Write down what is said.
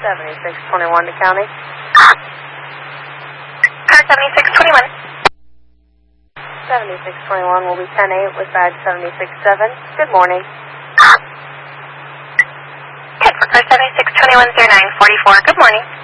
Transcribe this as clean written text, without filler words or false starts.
7621 to county. Car 7621. 7621 will be 10-8 with badge 767. Good morning. Good for car 7621 0944. Good morning.